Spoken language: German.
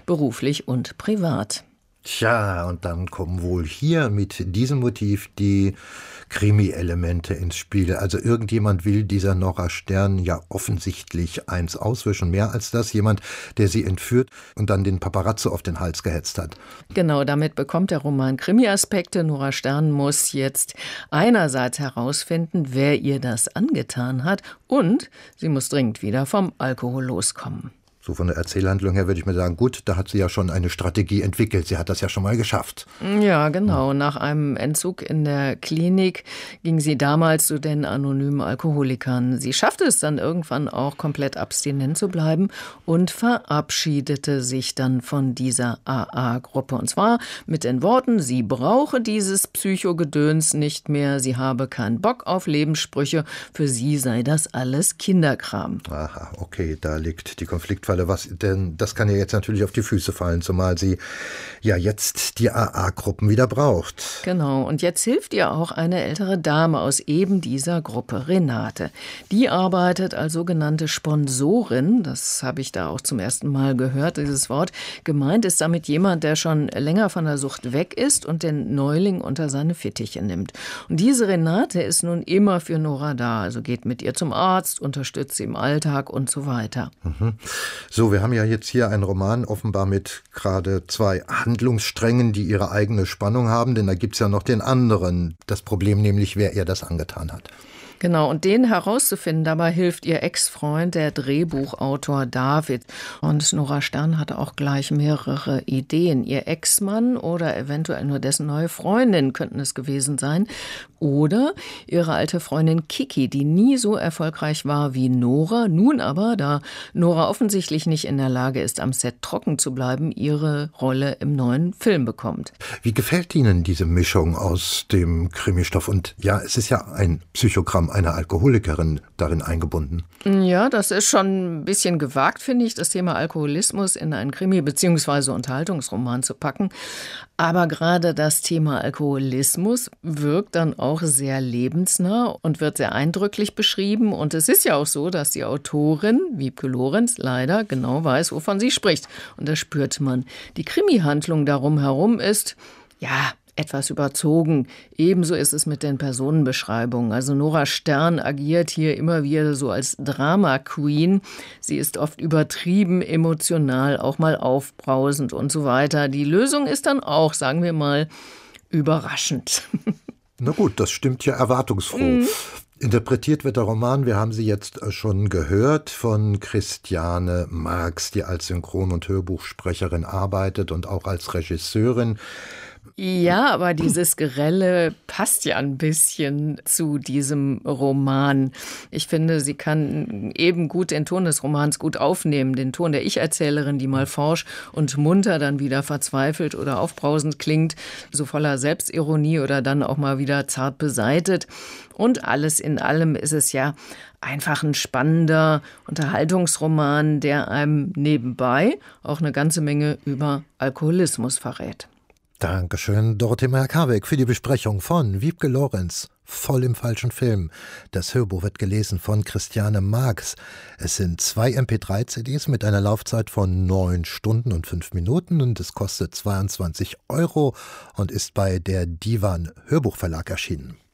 beruflich und privat. Tja, und dann kommen wohl hier mit diesem Motiv die Krimi-Elemente ins Spiel. Also irgendjemand will dieser Nora Stern ja offensichtlich eins auswischen. Mehr als das, jemand, der sie entführt und dann den Paparazzo auf den Hals gehetzt hat. Genau, damit bekommt der Roman Krimi-Aspekte. Nora Stern muss jetzt einerseits herausfinden, wer ihr das angetan hat, und sie muss dringend wieder vom Alkohol loskommen. So von der Erzählhandlung her würde ich mir sagen, gut, da hat sie ja schon eine Strategie entwickelt. Sie hat das ja schon mal geschafft. Ja, genau. Nach einem Entzug in der Klinik ging sie damals zu den anonymen Alkoholikern. Sie schaffte es dann irgendwann auch, komplett abstinent zu bleiben und verabschiedete sich dann von dieser AA-Gruppe. Und zwar mit den Worten, sie brauche dieses Psychogedöns nicht mehr, sie habe keinen Bock auf Lebenssprüche, für sie sei das alles Kinderkram. Aha, okay, da liegt die Konfliktfalle. Denn das kann ja jetzt natürlich auf die Füße fallen, zumal sie ja jetzt die AA-Gruppen wieder braucht. Genau, und jetzt hilft ihr auch eine ältere Dame aus eben dieser Gruppe, Renate. Die arbeitet als sogenannte Sponsorin, das habe ich da auch zum ersten Mal gehört, dieses Wort. Gemeint ist damit jemand, der schon länger von der Sucht weg ist und den Neuling unter seine Fittiche nimmt. Und diese Renate ist nun immer für Nora da, also geht mit ihr zum Arzt, unterstützt sie im Alltag und so weiter. So, wir haben ja jetzt hier einen Roman offenbar mit gerade 2 Handlungssträngen, die ihre eigene Spannung haben, denn da gibt es ja noch den anderen. Das Problem nämlich, wer ihr das angetan hat. Genau, und den herauszufinden, dabei hilft ihr Ex-Freund, der Drehbuchautor David. Und Nora Stern hatte auch gleich mehrere Ideen. Ihr Ex-Mann oder eventuell nur dessen neue Freundin könnten es gewesen sein. Oder ihre alte Freundin Kiki, die nie so erfolgreich war wie Nora, nun aber, da Nora offensichtlich nicht in der Lage ist, am Set trocken zu bleiben, ihre Rolle im neuen Film bekommt. Wie gefällt Ihnen diese Mischung aus dem Krimistoff? Und ja, es ist ja ein Psychogramm einer Alkoholikerin darin eingebunden. Ja, das ist schon ein bisschen gewagt, finde ich, das Thema Alkoholismus in einen Krimi- bzw. Unterhaltungsroman zu packen. Aber gerade das Thema Alkoholismus wirkt dann auch sehr lebensnah und wird sehr eindrücklich beschrieben. Und es ist ja auch so, dass die Autorin, Wiebke Lorenz, leider genau weiß, wovon sie spricht. Und das spürt man. Die Krimi-Handlung darum herum ist, ja, etwas überzogen. Ebenso ist es mit den Personenbeschreibungen. Also Nora Stern agiert hier immer wieder so als Drama-Queen. Sie ist oft übertrieben, emotional, auch mal aufbrausend und so weiter. Die Lösung ist dann auch, sagen wir mal, überraschend. Na gut, das stimmt ja erwartungsfroh. Interpretiert wird der Roman, wir haben sie jetzt schon gehört, von Christiane Marx, die als Synchron- und Hörbuchsprecherin arbeitet und auch als Regisseurin. Ja, aber dieses Grelle passt ja ein bisschen zu diesem Roman. Ich finde, sie kann eben gut den Ton des Romans gut aufnehmen. Den Ton der Ich-Erzählerin, die mal forsch und munter, dann wieder verzweifelt oder aufbrausend klingt, so voller Selbstironie oder dann auch mal wieder zart beseitet. Und alles in allem ist es ja einfach ein spannender Unterhaltungsroman, der einem nebenbei auch eine ganze Menge über Alkoholismus verrät. Dankeschön, Dorothee Meyer-Karbeck, für die Besprechung von Wiebke Lorenz. Voll im falschen Film. Das Hörbuch wird gelesen von Christiane Marx. Es sind 2 MP3-CDs mit einer Laufzeit von 9 Stunden und 5 Minuten und es kostet 22 € und ist bei der Divan Hörbuchverlag erschienen.